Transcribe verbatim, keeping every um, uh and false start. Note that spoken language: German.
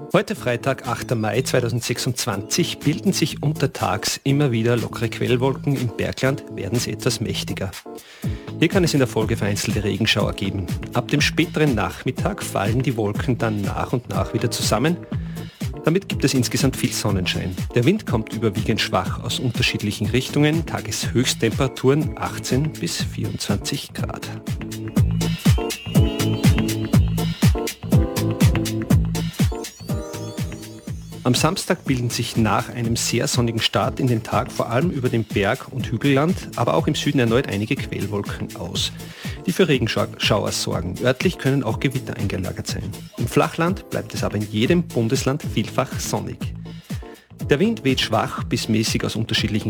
Heute Freitag, achter Mai zweitausendsechsundzwanzig, bilden sich untertags immer wieder lockere Quellwolken. Im Bergland werden sie etwas mächtiger. Hier kann es in der Folge vereinzelte Regenschauer geben. Ab dem späteren Nachmittag fallen die Wolken dann nach und nach wieder zusammen. Damit gibt es insgesamt viel Sonnenschein. Der Wind kommt überwiegend schwach aus unterschiedlichen Richtungen. Tageshöchsttemperaturen achtzehn bis vierundzwanzig Grad. Am Samstag bilden sich nach einem sehr sonnigen Start in den Tag vor allem über dem Berg- und Hügelland, aber auch im Süden erneut einige Quellwolken aus, die für Regenschauer sorgen. Örtlich können auch Gewitter eingelagert sein. Im Flachland bleibt es aber in jedem Bundesland vielfach sonnig. Der Wind weht schwach bis mäßig aus unterschiedlichen